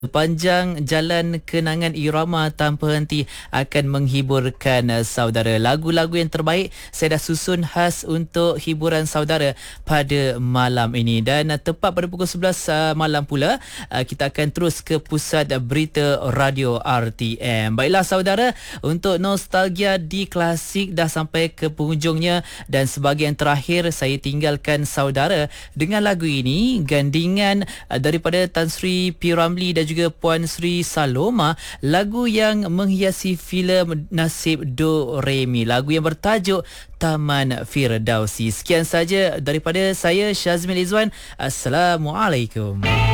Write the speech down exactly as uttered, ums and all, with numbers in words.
Panjang jalan kenangan irama tanpa henti akan menghiburkan uh, saudara. Lagu-lagu yang terbaik saya dah susun khas untuk hiburan saudara pada malam ini. Dan uh, tepat pada pukul sebelas uh, malam pula, uh, kita akan terus ke pusat berita radio R T M. Baiklah saudara, untuk nostalgia di klasik dah sampai ke penghujungnya, dan sebagai yang terakhir saya tinggalkan saudara dengan lagu ini, gandingan uh, daripada Tan Sri P. Ramlee dan juga Puan Sri Saloma, lagu yang menghiasi filem Nasib Do Re Mi, lagu yang bertajuk Taman Firdausi. Sekian saja daripada saya, Syazmin Izwan. Assalamualaikum.